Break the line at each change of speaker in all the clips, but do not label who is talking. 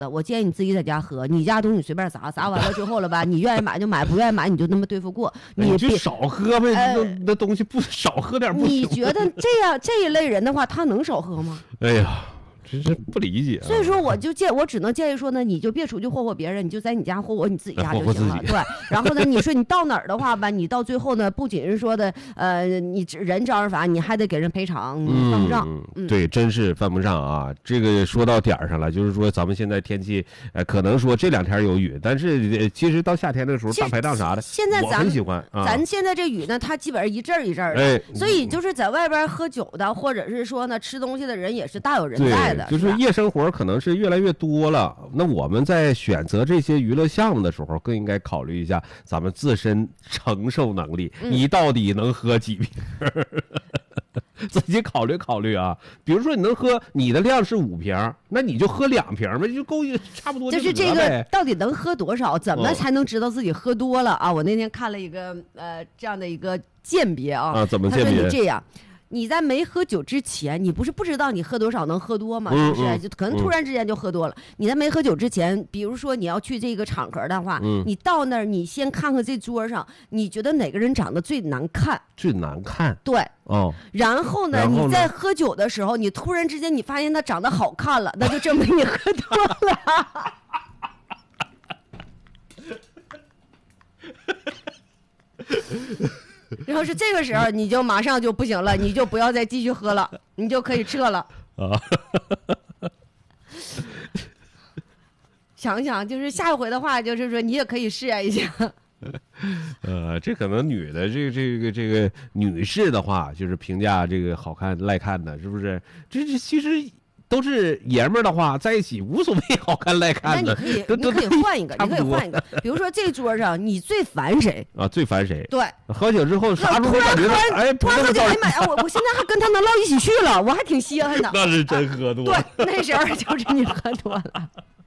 我建议你自己在家喝，你家东西随便砸完了之后了吧，你愿意买就买，不愿意买你就那么对付过。
你就少喝呗，那东西不少喝点不行。
你觉得这一类人的话，他能少喝吗？
哎呀。真是不理解、啊，
所以说我只能建议说呢，你就别出去霍霍别人，你就在你家霍霍你自己家就行了。对，然后呢，你说你到哪儿的话吧，你到最后呢，不仅是说的你人招人烦，你还得给人赔偿，犯不上。
对，真是犯不上啊！这个说到点儿上了，就是说咱们现在天气，可能说这2天有雨，但是其实到夏天的时候，大排档啥的，
现在
我很喜欢。
咱现在这雨呢，它基本上一阵一阵的，
哎，
所以就是在外边喝酒的，或者是说呢吃东西的人也是大有人在的。
就是夜生活可能是越来越多了，那我们在选择这些娱乐项目的时候，更应该考虑一下咱们自身承受能力，你到底能喝几瓶？自己考虑啊。比如说你能喝，你的量是5瓶，那你就喝2瓶呗，就够差不多。
就是这个到底能喝多少，怎么才能知道自己喝多了啊？我那天看了一个这样的一个鉴别啊，
怎么鉴别？
他说你这样。你在没喝酒之前，你不是不知道你喝多少能喝多吗？是不是？就可能突然之间就喝多了。你在没喝酒之前，比如说你要去这个场合的话，你到那儿，你先看看这桌上，你觉得哪个人长得最难看？
最难看。
对。
哦。
然后呢，你在喝酒的时候，你突然之间你发现他长得好看了，那就证明你喝多了。然后是这个时候，你就马上就不行了，你就不要再继续喝了，你就可以撤了。想想，就是下一回的话，就是说你也可以试验一下。
这可能女的这个女士的话，就是评价这个好看赖看的，是不是？这其实。都是爷们儿的话，在一起无所谓好看赖看的。
那你可以换一个，比如说这桌上你最烦谁
啊？最烦谁？
对，
喝酒之后啥时候感觉
突然喝酒，哎妈呀，我现在还跟他能唠一起去了，我还挺稀罕的。
那是真喝多。
对，那时候就是你喝多了。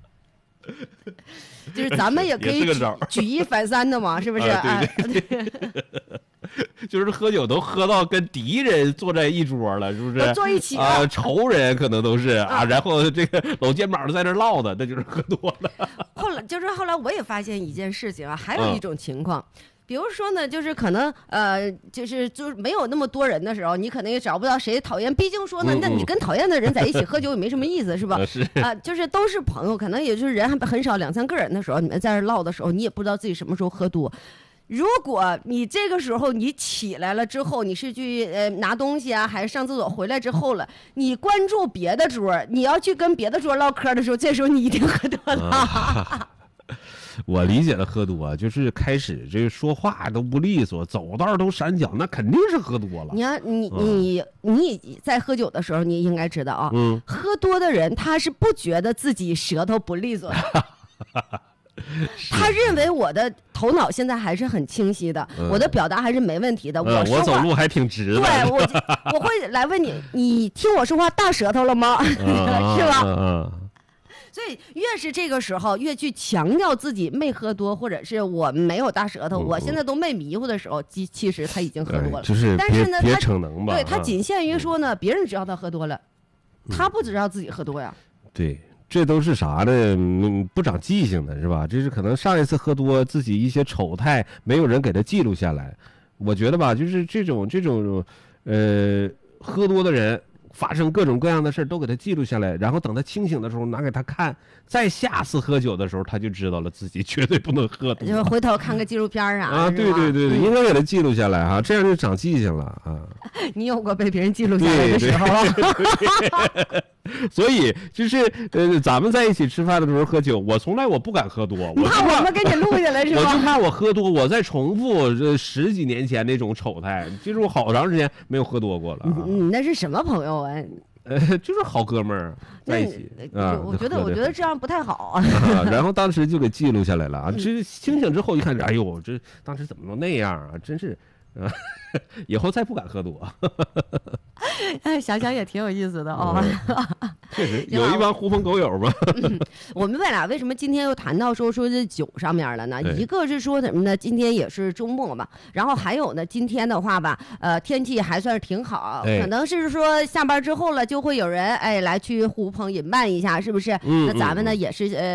就是咱们也可以举一反三的嘛，是不是？
对。就是喝酒都喝到跟敌人坐在一桌了，是不是？
坐一起
啊，仇人可能都是啊，然后这个搂肩膀在这唠的，那就是喝多了。
后来我也发现一件事情啊，还有一种情况。比如说呢，就是可能就是没有那么多人的时候，你可能也找不到谁讨厌。毕竟说呢，那你跟讨厌的人在一起喝酒也没什么意思，是吧？
是
就是都是朋友，可能也就是人还很少，2、3个人的时候，你们在这唠的时候，你也不知道自己什么时候喝多。如果你这个时候你起来了之后，你是去拿东西啊，还是上厕所回来之后了，你关注别的桌，你要去跟别的桌唠嗑的时候，这时候你一定喝多了。
我理解的喝多就是开始这个说话都不利索，走道都闪脚，那肯定是喝多了。
你在喝酒的时候，你应该知道啊，喝多的人他是不觉得自己舌头不利索的。他认为我的头脑现在还是很清晰的，我的表达还是没问题的。
我走路还挺直的。
对，我会来问你，你听我说话大舌头了吗？是吧？所以越是这个时候，越去强调自己没喝多，或者是我没有大舌头，我现在都没迷糊的时候，其实他已经喝多了。但是呢，
别逞能吧。
对，他仅限于说呢，别人知道他喝多了，他不知道自己喝多呀。
对。这都是啥呢？不长记性的是吧？这是可能上一次喝多自己一些丑态，没有人给他记录下来。我觉得吧，就是这种喝多的人发生各种各样的事都给他记录下来，然后等他清醒的时候拿给他看，再下次喝酒的时候他就知道了自己绝对不能喝多。
就回头看个纪录片
啊，对，应该给他记录下来哈，这样就长记性了啊。
你有过被别人记录下来的时候？
所以就是咱们在一起吃饭的时候喝酒，我从来不敢喝多，
你怕我们给你录下来是吧？
我就怕我喝多，我再重复这10几年前那种丑态。其实我好长时间没有喝多过了。
你那是什么朋友啊？
就是好哥们儿在一起啊。
我觉得这样不太好啊。
然后当时就给记录下来了啊。这清醒之后一看，哎呦，这当时怎么能那样啊？真是以后再不敢喝多。
哎，想想也挺有意思的哦。
确实有一帮狐朋狗友嘛。
我们俩为什么今天又谈到说这酒上面了呢？一个是说什么呢？今天也是周末嘛，然后还有呢，今天的话吧，天气还算是挺好，可能是说下班之后了，就会有人来去呼朋引伴一下，是不是？那咱们呢也是